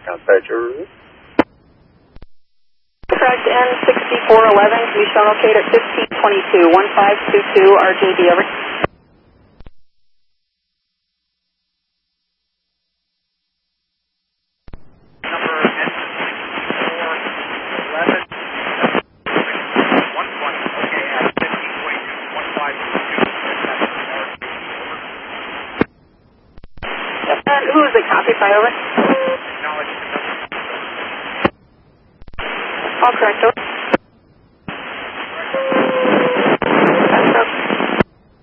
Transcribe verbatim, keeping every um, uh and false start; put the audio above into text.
Dispatcher. Correct, N sixty-four eleven, can you show locate at fifteen twenty-two, one five two two, R J D, over. Number N sixty-four eleven, one one, okay, at fifteen twenty-two, one five two two, And who is the copy by, over? acknowledge. All correct, over.